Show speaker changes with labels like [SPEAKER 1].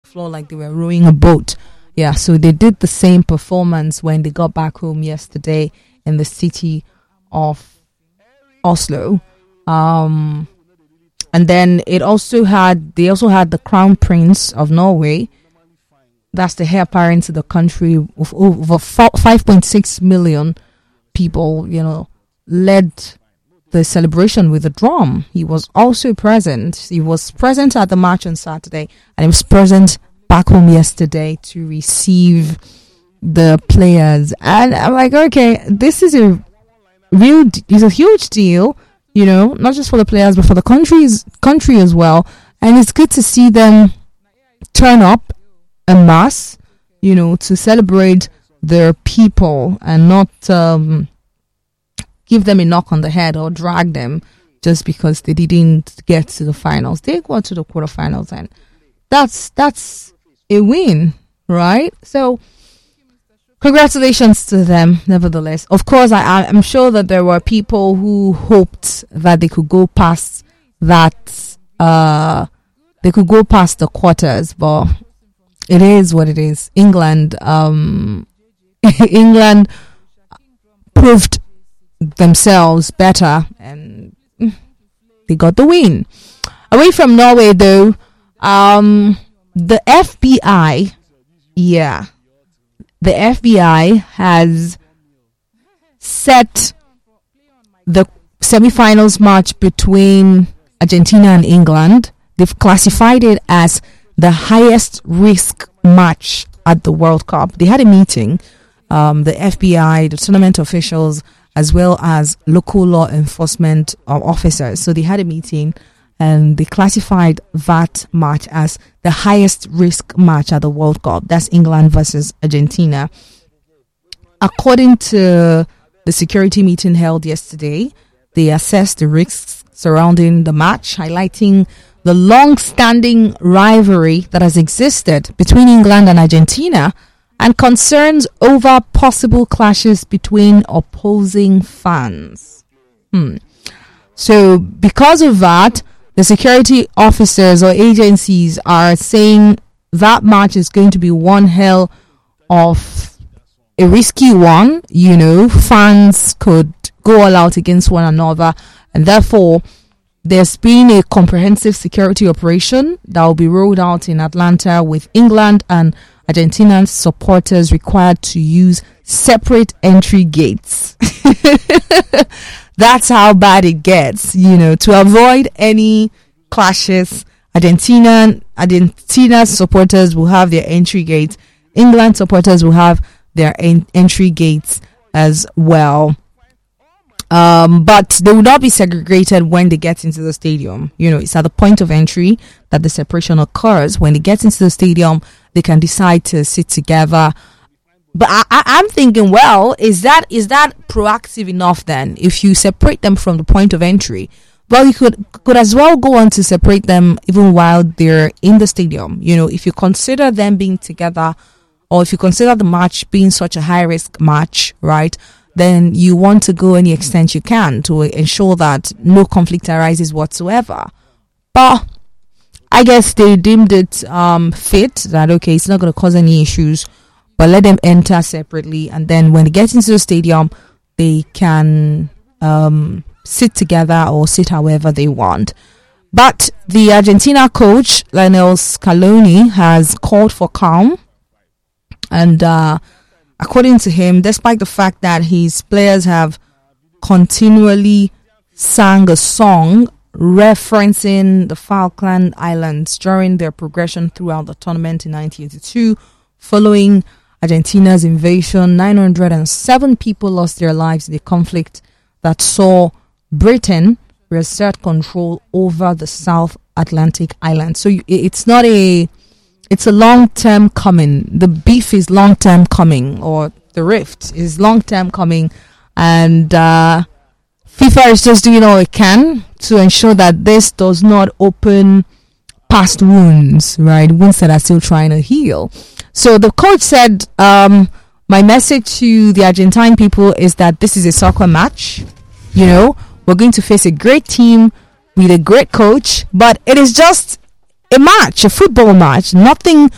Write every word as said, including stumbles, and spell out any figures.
[SPEAKER 1] floor like they were rowing a boat. Yeah, so they did the same performance when they got back home yesterday in the city of Oslo. Um, and then it also had, they also had the Crown Prince of Norway. That's the heir apparent to the country of over five point six million people, you know, led the celebration with a drum. He was also present. He was present at the match on Saturday, and he was present back home yesterday to receive the players. And I'm like, okay, this is a real, it's a huge deal, you know, not just for the players, but for the country's country as well. And it's good to see them turn up en masse, you know, to celebrate their people and not um, give them a knock on the head or drag them just because they didn't get to the finals. They go to the quarterfinals, and that's that's a win, right? So congratulations to them, nevertheless. Of course, I, I'm sure that there were people who hoped that they could go past that, uh, they could go past the quarters, but it is what it is. England, um, England proved themselves better, and they got the win. Away from Norway, though, um, the F B I, yeah, the F B I has set the semi-finals match between Argentina and England. They've classified it as the highest risk match at the World Cup. They had a meeting, um, the F B I, the tournament officials, as well as local law enforcement uh, officers. So they had a meeting, and they classified that match as the highest risk match at the World Cup. That's England versus Argentina. According to the security meeting held yesterday, they assessed the risks surrounding the match, highlighting the long-standing rivalry that has existed between England and Argentina and concerns over possible clashes between opposing fans. Hmm. So because of that, the security officers or agencies are saying that match is going to be one hell of a risky one. You know, fans could go all out against one another, and therefore there's been a comprehensive security operation that will be rolled out in Atlanta, with England and Argentinian supporters required to use separate entry gates. That's how bad it gets, you know, to avoid any clashes. Argentina, Argentina supporters will have their entry gates. England supporters will have their en- entry gates as well. Um, but they will not be segregated when they get into the stadium. You know, it's at the point of entry that the separation occurs. When they get into the stadium, they can decide to sit together. But I, I, I'm thinking, well, is that is that proactive enough then? If you separate them from the point of entry, well, you could could as well go on to separate them even while they're in the stadium. You know, if you consider them being together, or if you consider the match being such a high risk match, right? Then you want to go any extent you can to ensure that no conflict arises whatsoever. But I guess they deemed it um, fit that, okay, it's not going to cause any issues, but let them enter separately. And then when they get into the stadium, they can um, sit together or sit however they want. But the Argentina coach, Lionel Scaloni, has called for calm. And uh, according to him, despite the fact that his players have continually sang a song referencing the Falkland Islands during their progression throughout the tournament in nineteen eighty-two, following Argentina's invasion, nine hundred seven people lost their lives in the conflict that saw Britain reassert control over the South Atlantic islands. So it's not a, it's a long-term coming. The beef is long-term coming, or the rift is long-term coming, and uh, FIFA is just doing all it can to ensure that this does not open past wounds, right? Wounds that are still trying to heal. So the coach said, um, my message to the Argentine people is that this is a soccer match. You know, we're going to face a great team with a great coach, but it is just a match, a football match, nothing